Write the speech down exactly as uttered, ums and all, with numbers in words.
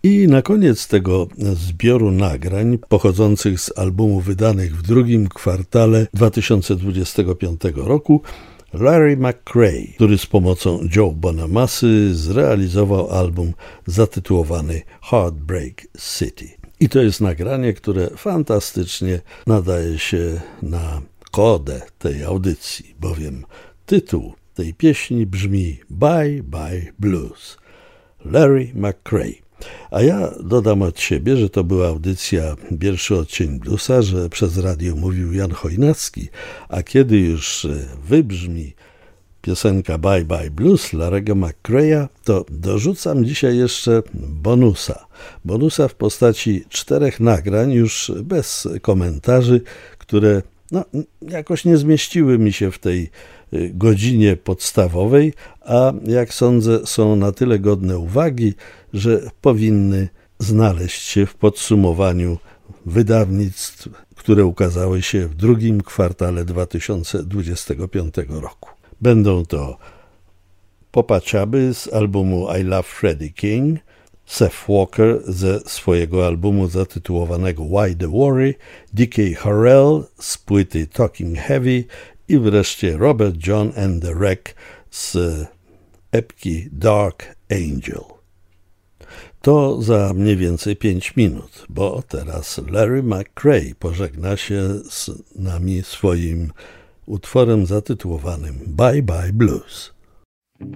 I na koniec tego zbioru nagrań pochodzących z albumów wydanych w drugim kwartale dwa tysiące dwudziestego piątego roku Larry McCray, który z pomocą Joe Bonamassy zrealizował album zatytułowany Heartbreak City. I to jest nagranie, które fantastycznie nadaje się na kodę tej audycji, bowiem tytuł tej pieśni brzmi Bye Bye Blues. Larry McCray. A ja dodam od siebie, że to była audycja Pierwszy Odcień Bluesa, że przez radio mówił Jan Chojnacki, a kiedy już wybrzmi piosenka Bye Bye Blues Larry'ego McCraya, to dorzucam dzisiaj jeszcze bonusa. Bonusa w postaci czterech nagrań już bez komentarzy, które no, jakoś nie zmieściły mi się w tej godzinie podstawowej, a jak sądzę są na tyle godne uwagi, że powinny znaleźć się w podsumowaniu wydawnictw, które ukazały się w drugim kwartale dwa tysiące dwudziestego piątego roku. Będą to popaciaby z albumu I Love Freddie King, Seth Walker ze swojego albumu zatytułowanego Why the Worry, D K Harrell z płyty Talking Heavy i wreszcie Robert John and the Wreck z epki Dark Angel. To za mniej więcej pięć minut, bo teraz Larry McCray pożegna się z nami swoim utworem zatytułowanym Bye Bye Blues.